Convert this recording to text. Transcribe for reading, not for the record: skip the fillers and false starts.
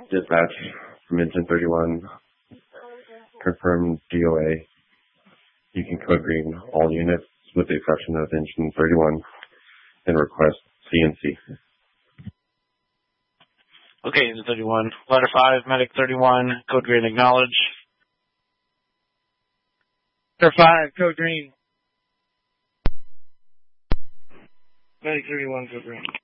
Dispatch from Engine 31. Confirm DOA. You can code green all units with the exception of Engine 31 and request CNC. Okay, Engine 31. Ladder 5, Medic 31, code green acknowledge. Ladder 5, code green. Medic 31, code green.